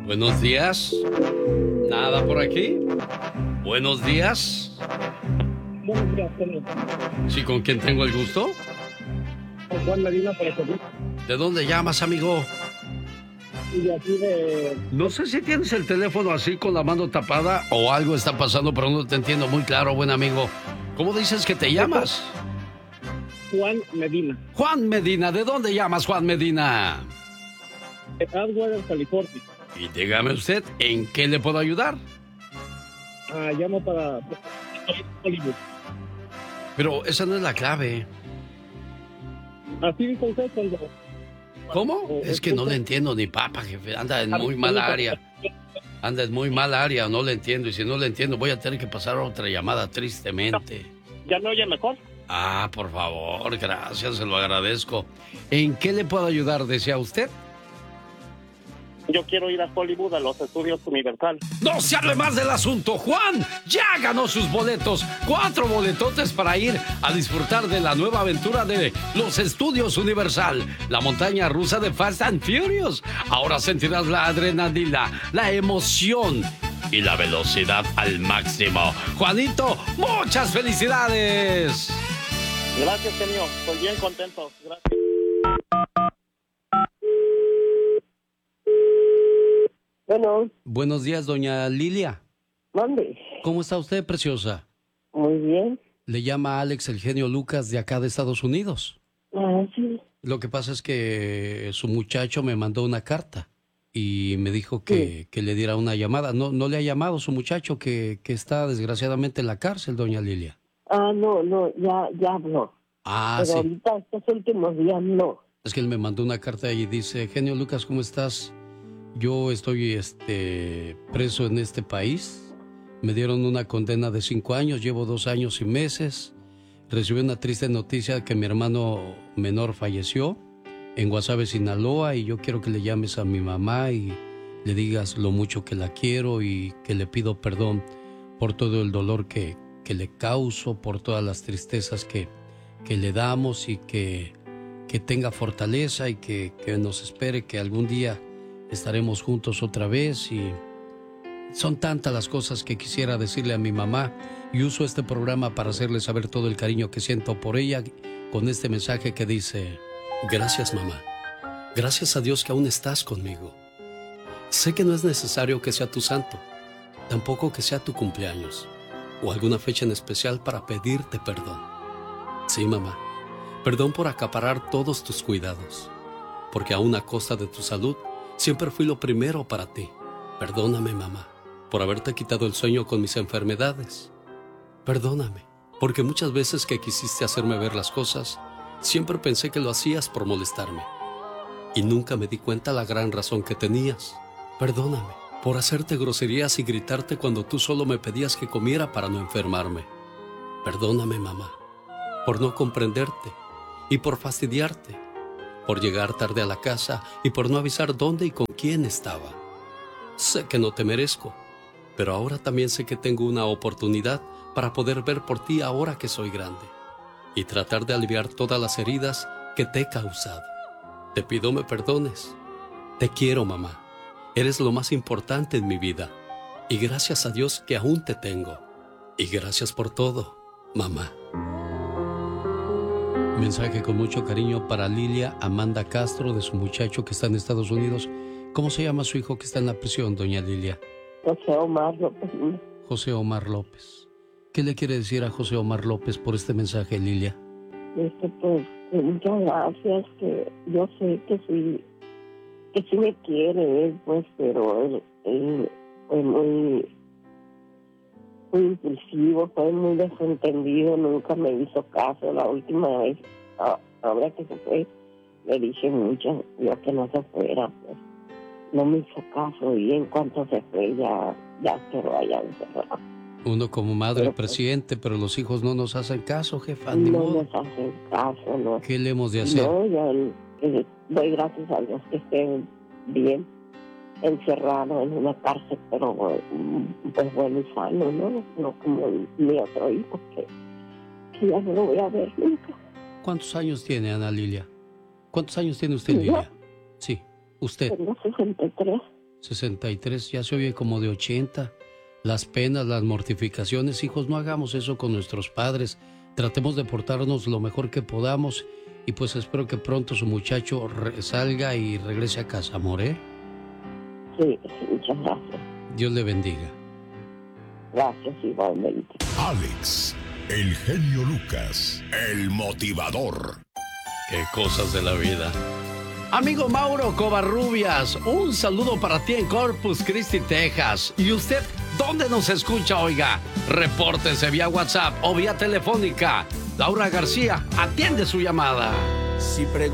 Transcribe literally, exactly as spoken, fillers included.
Buenos días. ¿Nada por aquí? Buenos días. Buenos días, señor. ¿Sí, con quién tengo el gusto? Con Juan Medina, para servir. ¿De dónde llamas, amigo? Y de aquí de... No sé si tienes el teléfono así con la mano tapada o algo está pasando, pero no te entiendo muy claro, buen amigo. ¿Cómo dices que te llamas? Juan Medina. Juan Medina, ¿de dónde llamas, Juan Medina? De Atwater, California. Y dígame usted, ¿en qué le puedo ayudar? Ah, llamo para Hollywood. Pero esa no es la clave. Así dijo usted cuando... ¿Cómo? Es que no le entiendo ni papa, jefe. Anda en muy mala área. Anda en muy mala área, no le entiendo. Y si no le entiendo, voy a tener que pasar a otra llamada, tristemente. ¿Ya me oye mejor? Ah, por favor, gracias, se lo agradezco. ¿En qué le puedo ayudar, desea usted? Yo quiero ir a Hollywood, a los estudios Universal. No se hable más del asunto, Juan. Ya ganó sus boletos. Cuatro boletotes para ir a disfrutar de la nueva aventura de los estudios Universal. La montaña rusa de Fast and Furious. Ahora sentirás la adrenalina, la emoción y la velocidad al máximo. Juanito, muchas felicidades. Gracias, señor. Estoy bien contento. Gracias. Bueno. Buenos días, doña Lilia. ¿Dónde? ¿Cómo está usted, preciosa? Muy bien. Le llama Alex, el genio Lucas, de acá de Estados Unidos. Ah, sí. Lo que pasa es que su muchacho me mandó una carta y me dijo que, Sí. que le diera una llamada. No, no le ha llamado su muchacho que, que está desgraciadamente en la cárcel, doña Lilia. Ah, no, no, ya, ya habló. Ah, Pero sí. ahorita, estos últimos días, no. Es que él me mandó una carta y dice, genio Lucas, ¿cómo estás? Yo estoy este, preso en este país. Me dieron una condena de cinco años, llevo dos años y meses. Recibí una triste noticia que mi hermano menor falleció en Guasave, Sinaloa, y yo quiero que le llames a mi mamá y le digas lo mucho que la quiero y que le pido perdón por todo el dolor que, que le causo, por todas las tristezas que, que le damos, y que, que tenga fortaleza y que, que nos espere que algún día estaremos juntos otra vez. Y son tantas las cosas que quisiera decirle a mi mamá, y uso este programa para hacerle saber todo el cariño que siento por ella con este mensaje que dice: gracias, mamá. Gracias a Dios que aún estás conmigo. Sé que no es necesario que sea tu santo, tampoco que sea tu cumpleaños o alguna fecha en especial para pedirte perdón. Sí, mamá, perdón por acaparar todos tus cuidados, porque aún a costa de tu salud siempre fui lo primero para ti. Perdóname, mamá, por haberte quitado el sueño con mis enfermedades. Perdóname, porque muchas veces que quisiste hacerme ver las cosas, siempre pensé que lo hacías por molestarme. Y nunca me di cuenta la gran razón que tenías. Perdóname por hacerte groserías y gritarte cuando tú solo me pedías que comiera para no enfermarme. Perdóname, mamá, por no comprenderte y por fastidiarte, por llegar tarde a la casa y por no avisar dónde y con quién estaba. Sé que no te merezco, pero ahora también sé que tengo una oportunidad para poder ver por ti ahora que soy grande y tratar de aliviar todas las heridas que te he causado. Te pido me perdones. Te quiero, mamá. Eres lo más importante en mi vida y gracias a Dios que aún te tengo. Y gracias por todo, mamá. Mensaje con mucho cariño para Lilia Amanda Castro, de su muchacho que está en Estados Unidos. ¿Cómo se llama su hijo que está en la prisión, doña Lilia? José Omar López. José Omar López. ¿Qué le quiere decir a José Omar López por este mensaje, Lilia? Este, pues, muchas gracias, que yo sé que sí, que sí me quiere él, pues, pero él, él fue muy, muy impulsivo, fue muy desentendido, nunca me hizo caso. La última vez, ahora que se fue, le dije mucho, yo que no se fuera, pues, no me hizo caso, y en cuanto se fue ya, ya quedó allá encerrado. Uno como madre Pero, presidente, pero los hijos no nos hacen caso, jefa. No modo. nos hacen caso, ¿no? ¿Qué le hemos de hacer? No, ya eh, doy gracias a Dios que esté bien encerrado en una cárcel, pero pues bueno y sano, ¿no? No como mi otro hijo, que, que ya no lo voy a ver nunca. ¿Cuántos años tiene Ana Lilia? ¿Cuántos años tiene usted, ¿Yo? Lilia? Sí, usted. Tengo sesenta y tres. sesenta y tres, ya se oye como de ochenta. Las penas, las mortificaciones, hijos, no hagamos eso con nuestros padres. Tratemos de portarnos lo mejor que podamos y pues espero que pronto su muchacho re- salga y regrese a casa, amor, ¿eh? Sí, sí, muchas gracias. Dios le bendiga. Gracias, igualmente. Alex, el genio Lucas, el motivador. Qué cosas de la vida. Amigo Mauro Covarrubias, un saludo para ti en Corpus Christi, Texas. ¿Y usted dónde nos escucha, oiga? Repórtese vía WhatsApp o vía telefónica. Laura García atiende su llamada. Si